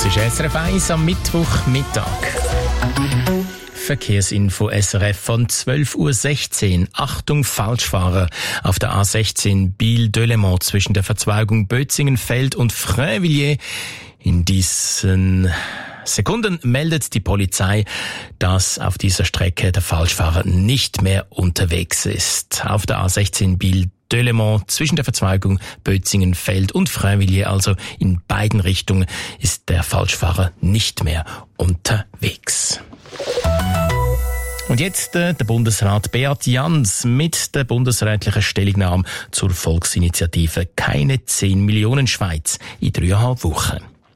Das ist SRF 1 am Mittwochmittag. Verkehrsinfo SRF von 12.16 Uhr. Achtung, Falschfahrer auf der A16 Biel-Delémont zwischen der Verzweigung Bötzingenfeld und Frövilliers. In diesen Sekunden meldet die Polizei, dass auf dieser Strecke der Falschfahrer nicht mehr unterwegs ist. Auf der A16 Biel-Delémont zwischen der Verzweigung Bötzingenfeld und Frövilliers, also in beiden Richtungen, ist der Falschfahrer nicht mehr unterwegs. Und jetzt der Bundesrat Beat Jans mit der bundesrätlichen Stellungnahme zur Volksinitiative «Keine 10 Millionen Schweiz» in 3,5 Wochen.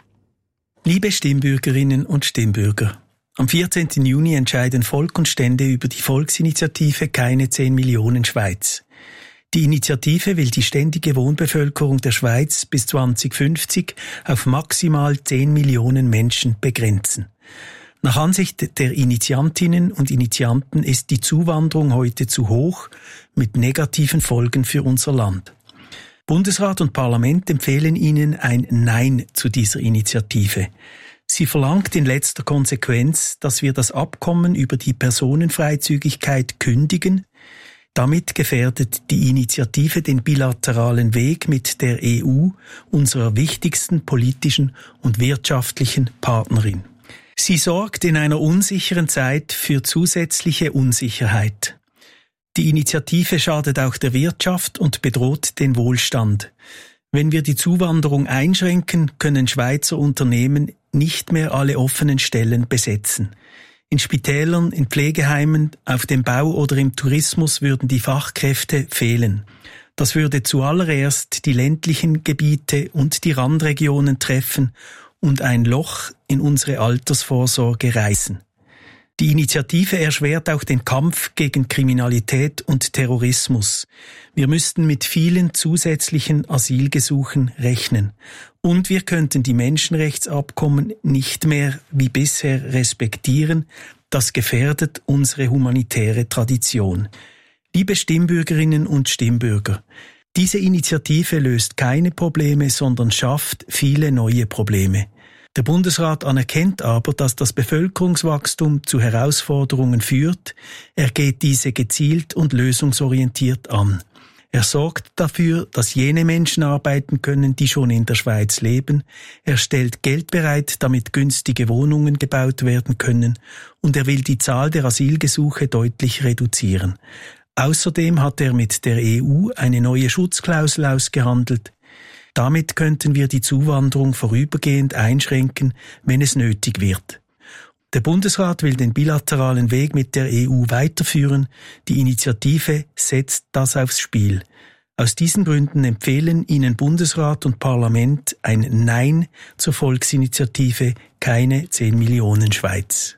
Liebe Stimmbürgerinnen und Stimmbürger, am 14. Juni entscheiden Volk und Stände über die Volksinitiative «Keine 10 Millionen Schweiz». Die Initiative will die ständige Wohnbevölkerung der Schweiz bis 2050 auf maximal 10 Millionen Menschen begrenzen. Nach Ansicht der Initiantinnen und Initianten ist die Zuwanderung heute zu hoch, mit negativen Folgen für unser Land. Bundesrat und Parlament empfehlen Ihnen ein Nein zu dieser Initiative. Sie verlangt in letzter Konsequenz, dass wir das Abkommen über die Personenfreizügigkeit kündigen. Damit gefährdet die Initiative den bilateralen Weg mit der EU, unserer wichtigsten politischen und wirtschaftlichen Partnerin. Sie sorgt in einer unsicheren Zeit für zusätzliche Unsicherheit. Die Initiative schadet auch der Wirtschaft und bedroht den Wohlstand. Wenn wir die Zuwanderung einschränken, können Schweizer Unternehmen nicht mehr alle offenen Stellen besetzen. In Spitälern, in Pflegeheimen, auf dem Bau oder im Tourismus würden die Fachkräfte fehlen. Das würde zuallererst die ländlichen Gebiete und die Randregionen treffen und ein Loch in unsere Altersvorsorge reißen. Die Initiative erschwert auch den Kampf gegen Kriminalität und Terrorismus. Wir müssten mit vielen zusätzlichen Asylgesuchen rechnen. Und wir könnten die Menschenrechtsabkommen nicht mehr wie bisher respektieren. Das gefährdet unsere humanitäre Tradition. Liebe Stimmbürgerinnen und Stimmbürger, diese Initiative löst keine Probleme, sondern schafft viele neue Probleme. Der Bundesrat anerkennt aber, dass das Bevölkerungswachstum zu Herausforderungen führt. Er geht diese gezielt und lösungsorientiert an. Er sorgt dafür, dass jene Menschen arbeiten können, die schon in der Schweiz leben. Er stellt Geld bereit, damit günstige Wohnungen gebaut werden können. Und er will die Zahl der Asylgesuche deutlich reduzieren. Außerdem hat er mit der EU eine neue Schutzklausel ausgehandelt. Damit könnten wir die Zuwanderung vorübergehend einschränken, wenn es nötig wird. Der Bundesrat will den bilateralen Weg mit der EU weiterführen. Die Initiative setzt das aufs Spiel. Aus diesen Gründen empfehlen Ihnen Bundesrat und Parlament ein Nein zur Volksinitiative «Keine 10 Millionen Schweiz».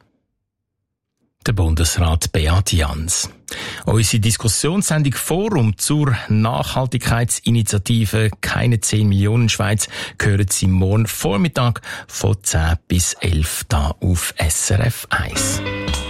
Der Bundesrat Beat Jans. Unsere Diskussionssendung Forum zur Nachhaltigkeitsinitiative «Keine 10 Millionen Schweiz» hören Sie morgen Vormittag von 10 bis 11 da auf SRF 1.